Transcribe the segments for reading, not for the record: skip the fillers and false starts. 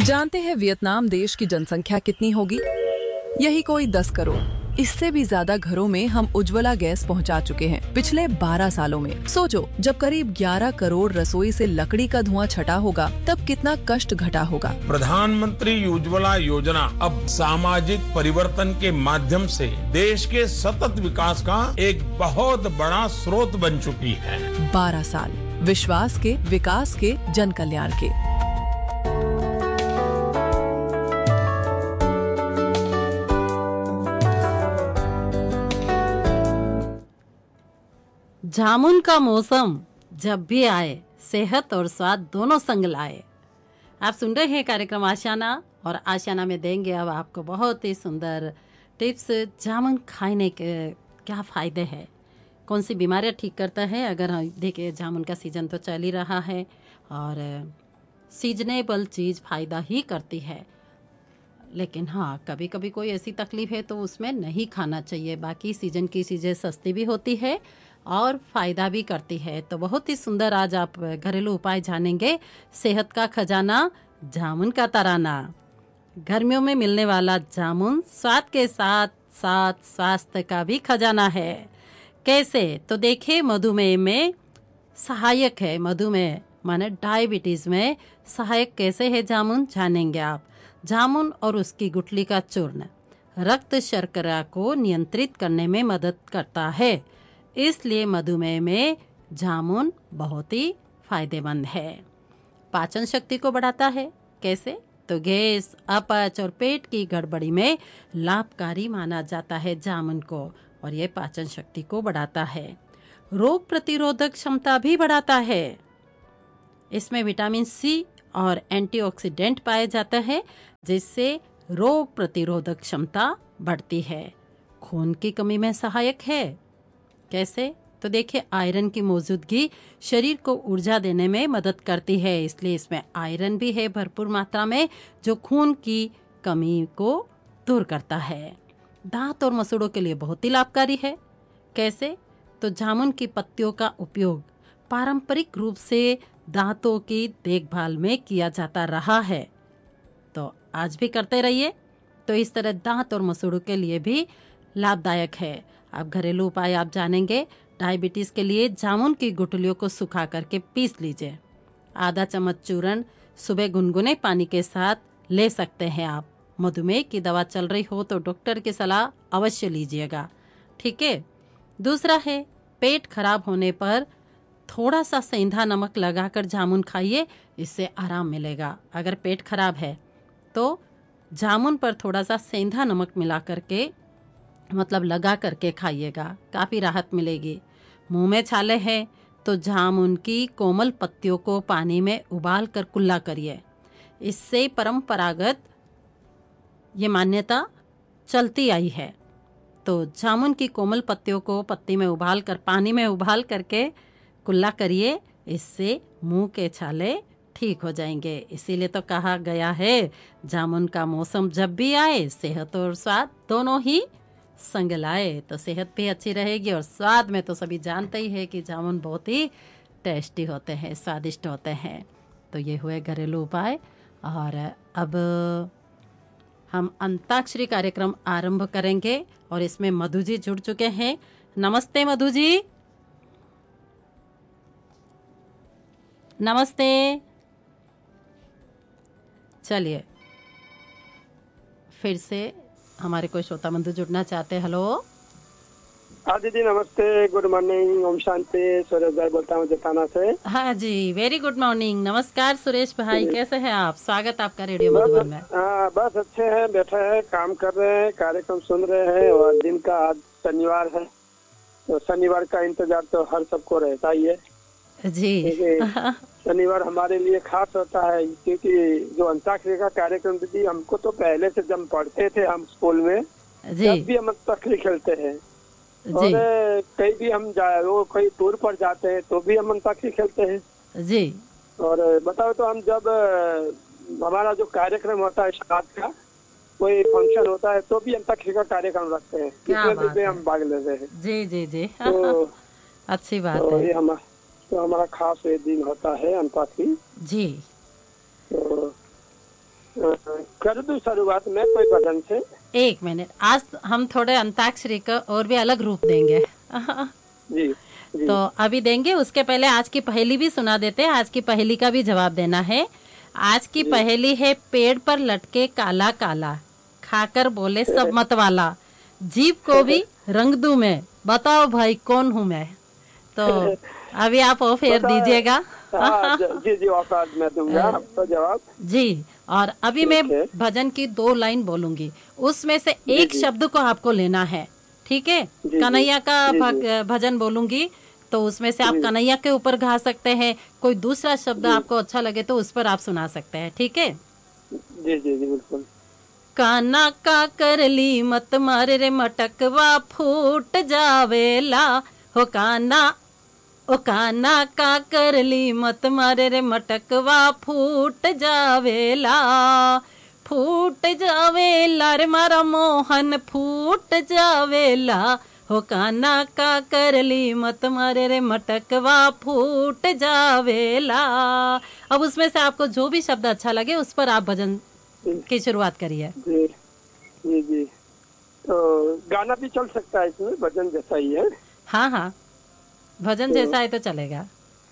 जानते हैं वियतनाम देश की जनसंख्या कितनी होगी? यही कोई 10 करोड़। इससे भी ज्यादा घरों में हम उज्ज्वला गैस पहुंचा चुके हैं पिछले 12 सालों में। सोचो, जब करीब 11 करोड़ रसोई से लकड़ी का धुआं छटा होगा, तब कितना कष्ट घटा होगा। प्रधानमंत्री उज्ज्वला योजना अब सामाजिक परिवर्तन के माध्यम से देश के सतत विकास का एक बहुत बड़ा स्रोत बन चुकी है। 12 साल विश्वास के, विकास के, जन कल्याण के। जामुन का मौसम जब भी आए, सेहत और स्वाद दोनों संग लाए। आप सुन रहे हैं कार्यक्रम आशियाना, और आशियाना में देंगे अब आपको बहुत ही सुंदर टिप्स। जामुन खाने के क्या फ़ायदे हैं, कौन सी बीमारियां ठीक करता है। अगर हम देखिए, जामुन का सीज़न तो चल ही रहा है और सीजनेबल चीज़ फ़ायदा ही करती है। लेकिन हाँ, कभी कभी कोई ऐसी तकलीफ है तो उसमें नहीं खाना चाहिए। बाकी सीजन की चीज़ें सस्ती भी होती है और फ़ायदा भी करती है। तो बहुत ही सुंदर आज आप घरेलू उपाय जानेंगे। सेहत का खजाना, जामुन का तराना। गर्मियों में मिलने वाला जामुन स्वाद के साथ साथ स्वास्थ्य का भी खजाना है। कैसे? तो देखिए, मधुमेह में सहायक है। मधुमेह माने डायबिटीज़ में सहायक कैसे है जामुन, जानेंगे आप। जामुन और उसकी गुठली का चूर्ण रक्त शर्करा को नियंत्रित करने में मदद करता है, इसलिए मधुमेह में जामुन बहुत ही फायदेमंद है। पाचन शक्ति को बढ़ाता है। कैसे? तो गैस, अपच और पेट की गड़बड़ी में लाभकारी माना जाता है जामुन को, और ये पाचन शक्ति को बढ़ाता है। रोग प्रतिरोधक क्षमता भी बढ़ाता है। इसमें विटामिन सी और एंटीऑक्सीडेंट पाए जाते हैं, जिससे रोग प्रतिरोधक क्षमता बढ़ती है। खून की कमी में सहायक है। कैसे? तो देखिए, आयरन की मौजूदगी शरीर को ऊर्जा देने में मदद करती है, इसलिए इसमें आयरन भी है भरपूर मात्रा में, जो खून की कमी को दूर करता है। दांत और मसूड़ों के लिए बहुत ही लाभकारी है। कैसे? तो जामुन की पत्तियों का उपयोग पारंपरिक रूप से दांतों की देखभाल में किया जाता रहा है, तो आज भी करते रहिए। तो इस तरह दांत और मसूड़ों के लिए भी लाभदायक है। अब घरेलू उपाय आप जानेंगे। डायबिटीज़ के लिए जामुन की गुठलियों को सुखा करके पीस लीजिए। आधा चम्मच चूर्ण सुबह गुनगुने पानी के साथ ले सकते हैं आप। मधुमेह की दवा चल रही हो तो डॉक्टर की सलाह अवश्य लीजिएगा, ठीक है। दूसरा है, पेट खराब होने पर थोड़ा सा सेंधा नमक लगाकर जामुन खाइए, इससे आराम मिलेगा। अगर पेट खराब है तो जामुन पर थोड़ा सा सेंधा नमक मिला करके, मतलब लगा करके खाइएगा, काफ़ी राहत मिलेगी। मुंह में छाले हैं तो जामुन की कोमल पत्तियों को पानी में उबाल कर कुल्ला करिए। इससे परंपरागत ये मान्यता चलती आई है। तो जामुन की कोमल पत्तियों को पत्ती में उबाल कर, पानी में उबाल करके कुल्ला करिए, इससे मुंह के छाले ठीक हो जाएंगे। इसीलिए तो कहा गया है, जामुन का मौसम जब भी आए, सेहत और स्वाद दोनों ही संग लाए। तो सेहत भी अच्छी रहेगी और स्वाद में तो सभी जानते ही है कि जामुन बहुत ही टेस्टी होते हैं, स्वादिष्ट होते हैं। तो ये हुए घरेलू उपाय। और अब हम अंताक्षरी कार्यक्रम आरंभ करेंगे और इसमें मधु जी जुड़ चुके हैं। नमस्ते मधु जी। नमस्ते। चलिए, फिर से हमारे कोई श्रोता बंधु जुड़ना चाहते हैं। हेलो। हाँ दीदी, नमस्ते, गुड मॉर्निंग, ओम शांति। सुरेश भाई बोलता हूँ जताना से। हाँ जी, वेरी गुड मॉर्निंग। नमस्कार सुरेश भाई, कैसे हैं आप? स्वागत आपका रेडियो मधुबन में। हाँ, बस अच्छे हैं, बैठे हैं, काम कर रहे हैं, कार्यक्रम सुन रहे हैं। और दिन का आज शनिवार है, तो शनिवार का इंतजार तो हर सबको रहता ही है जी। शनिवार हमारे लिए खास होता है, क्योंकि जो अंताक्षरी का कार्यक्रम दीदी, हमको तो पहले से जब पढ़ते थे हम स्कूल में, जब भी हम अंताक्षरी खेलते हैं। और कहीं भी हम जाए, वो कोई टूर पर जाते हैं तो भी हम अंताक्षरी खेलते हैं जी। और बताओ तो हम जब हमारा जो कार्यक्रम होता है शादी का, कोई फंक्शन होता है, तो भी अंताक्षरी का कार्यक्रम रखते हैं, इसमें भी हम भाग लेते हैं। जी जी जी। तो अच्छी बात तो है। ये हमारा खास ये दिन होता है अंताक्षरी जी। तो कर दूं शुरुआत में कोई भजन से? 1 मिनट, आज हम थोड़े अंताक्षरी का और भी अलग रूप देंगे। जी जी। तो अभी देंगे, उसके पहले आज की पहेली भी सुना देते हैं। आज की पहेली का भी जवाब देना है। आज की पहेली है, पेड़ पर लटके काला काला, खाकर बोले सब मत वाला, जीभ को भी रंग दूं मैं, बताओ भाई कौन हूँ मैं। तो अभी आप वो फेर दीजिएगा। जी जी, औकात में दूंगा आपका जवाब। जी, और अभी मैं भजन की 2 लाइन बोलूंगी, उसमें से एक शब्द को आपको लेना है, ठीक है? कन्हैया का भजन बोलूंगी तो उसमें से आप कन्हैया के ऊपर गा सकते हैं, कोई दूसरा शब्द आपको अच्छा लगे तो उस पर आप सुना सकते हैं, ठीक है? जी जी जी, बिल्कुल। काना का करली मत मारे रे मटकवा फूट जावेला, हो काना, ओ काना का करली मत मारे रे मटकवा फूट जावेला, फूट जावेला रे मारा मोहन फूट जावेला, हो काना का करली मत मारे रे मटकवा फूट जावेला। अब उसमें से आपको जो भी शब्द अच्छा लगे उस पर आप भजन की शुरुआत करिए। जी जी जी। तो गाना भी चल सकता है इसमें, भजन जैसा ही है? हाँ हाँ, भजन जैसा है तो चलेगा।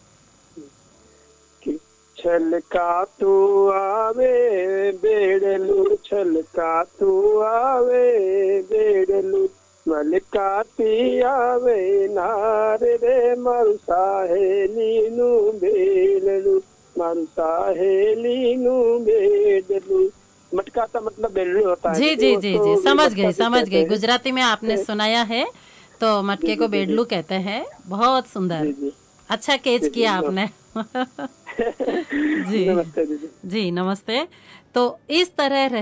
छलका तू आवे बेड़लू, छलका तू आवे बेड़लू, मलकाती आवे नारे रे मारू साहेली नू बेड़लू, मारू साहेली नू बेड़लू। मटकाता मतलब बेड़लू होता है। जी जी जी जी, समझ गए। गुजराती में आपने सुनाया है तो मटके को बेड़लू कहते हैं। बहुत सुंदर, अच्छा कैच किया आपने। जी नमस्ते दीदी। जी नमस्ते। तो इस तरह